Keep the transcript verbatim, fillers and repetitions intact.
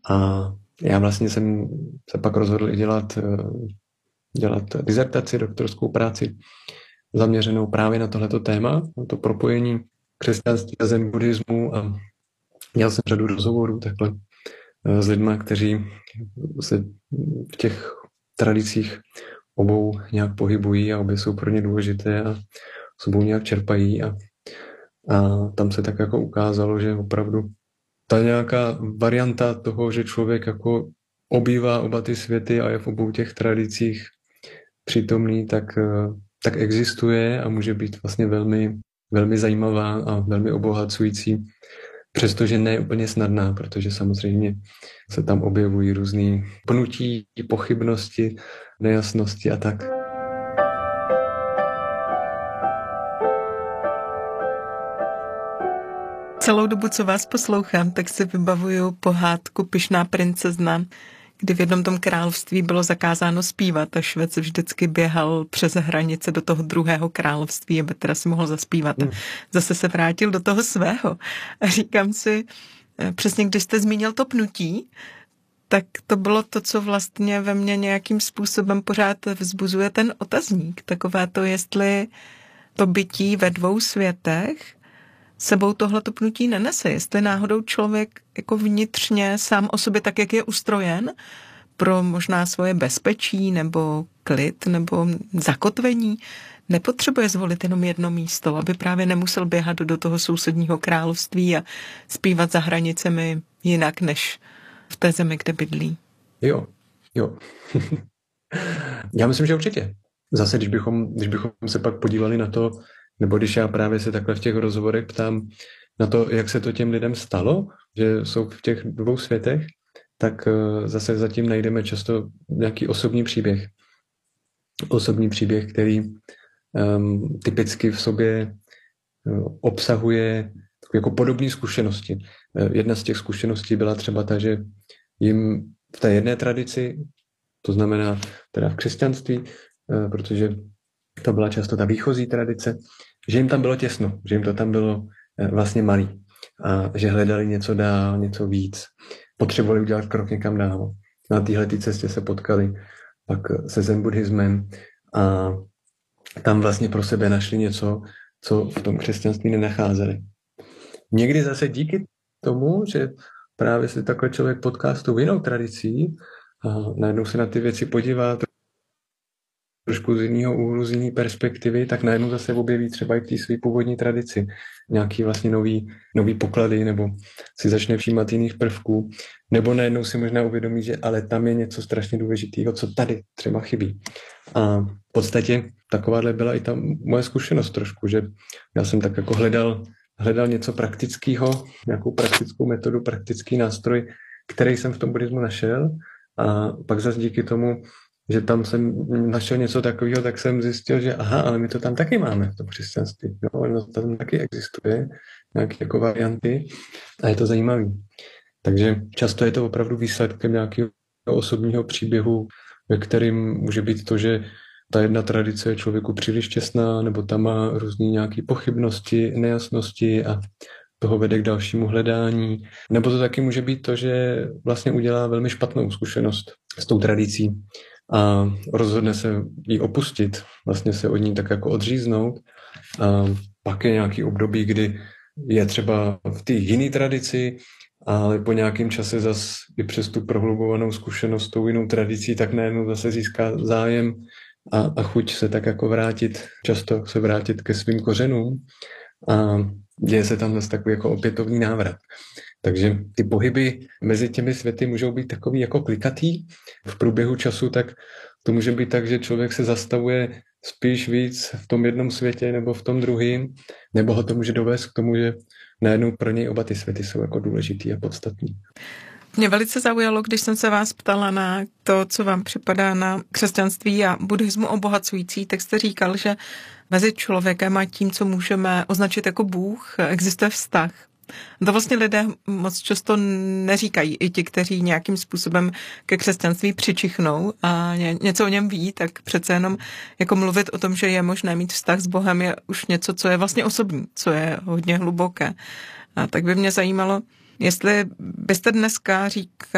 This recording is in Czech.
A já vlastně jsem se pak rozhodl i dělat, dělat dizertaci, doktorskou práci zaměřenou právě na tohleto téma, na to propojení křesťanství a zen buddhismu, a dělal jsem řadu rozhovorů takhle s lidma, kteří se v těch tradicích obou nějak pohybují a obě jsou pro ně důležité a s obou nějak čerpají, a, a tam se tak jako ukázalo, že opravdu ta nějaká varianta toho, že člověk jako obývá oba ty světy a je v obou těch tradicích přítomný, tak, tak existuje a může být vlastně velmi, velmi zajímavá a velmi obohacující, přestože ne úplně snadná, protože samozřejmě se tam objevují různý pnutí, pochybnosti, nejasnosti a tak. Celou dobu, co vás poslouchám, tak si vybavuju pohádku Pyšná princezna, kdy v jednom tom království bylo zakázáno zpívat a švec vždycky běhal přes hranice do toho druhého království, aby teda si mohl zaspívat. Hmm. Zase se vrátil do toho svého. A říkám si, přesně když jste zmínil to pnutí, tak to bylo to, co vlastně ve mně nějakým způsobem pořád vzbuzuje ten otazník. Takové to, jestli to bytí ve dvou světech sebou tohleto pnutí nenese. Jestli náhodou člověk jako vnitřně sám o sobě, tak jak je ustrojen, pro možná svoje bezpečí nebo klid nebo zakotvení, nepotřebuje zvolit jenom jedno místo, aby právě nemusel běhat do toho sousedního království a zpívat za hranicemi jinak než v té zemi, kde bydlí. Jo, jo. Já myslím, že určitě. Zase, když bychom, když bychom se pak podívali na to, nebo když já právě se takhle v těch rozhovorech ptám na to, jak se to těm lidem stalo, že jsou v těch dvou světech, tak zase zatím najdeme často nějaký osobní příběh. Osobní příběh, který um, typicky v sobě uh, obsahuje jako podobné zkušenosti. Uh, jedna z těch zkušeností byla třeba ta, že jim v té jedné tradici, to znamená teda v křesťanství, uh, protože to byla často ta výchozí tradice, že jim tam bylo těsno, že jim to tam bylo vlastně malý a že hledali něco dál, něco víc. Potřebovali udělat krok někam dál. Na téhleté cestě se potkali pak se zen buddhismem a tam vlastně pro sebe našli něco, co v tom křesťanství nenacházeli. Někdy zase díky tomu, že právě se takhle člověk potká s tou jinou tradicí a najednou se na ty věci podívá trošku z jiného úhlu, z jiné perspektivy, tak najednou zase objeví třeba i v té své původní tradici nějaký vlastně nový, nový poklady, nebo si začne všímat jiných prvků, nebo najednou si možná uvědomí, že ale tam je něco strašně důležitého, co tady třeba chybí. A v podstatě takováhle byla i ta moje zkušenost trošku, že já jsem tak jako hledal, hledal něco praktického, nějakou praktickou metodu, praktický nástroj, který jsem v tom buddhismu našel, a pak zase díky tomu, že tam jsem našel něco takového, tak jsem zjistil, že aha, ale my to tam taky máme v tom křesťanství. Jo? No, to tam taky existuje, nějaké jako varianty a je to zajímavý. Takže často je to opravdu výsledkem nějakého osobního příběhu, ve kterým může být to, že ta jedna tradice je člověku příliš těsná, nebo tam má různé nějaké pochybnosti, nejasnosti a toho vede k dalšímu hledání. Nebo to taky může být to, že vlastně udělá velmi špatnou zkušenost s tou tradicí a rozhodne se ji opustit, vlastně se od ní tak jako odříznout. A pak je nějaký období, kdy je třeba v té jiné tradici, ale po nějakém čase zas i přes tu prohlubovanou zkušenost s tou jinou tradicí, tak najednou zase získá zájem a, a chuť se tak jako vrátit, často se vrátit ke svým kořenům a děje se tam zase takový jako opětovný návrat. Takže ty pohyby mezi těmi světy můžou být takový jako klikatý. V průběhu času tak to může být tak, že člověk se zastavuje spíš víc v tom jednom světě nebo v tom druhém, nebo ho to může dovést k tomu, že najednou pro něj oba ty světy jsou jako důležitý a podstatný. Mě velice zaujalo, když jsem se vás ptala na to, co vám připadá na křesťanství a buddhismu obohacující, tak jste říkal, že mezi člověkem a tím, co můžeme označit jako Bůh, existuje vztah. To vlastně lidé moc často neříkají. I ti, kteří nějakým způsobem ke křesťanství přičichnou a něco o něm ví, tak přece jenom jako mluvit o tom, že je možné mít vztah s Bohem, je už něco, co je vlastně osobní, co je hodně hluboké. A tak by mě zajímalo, jestli byste dneska říkali,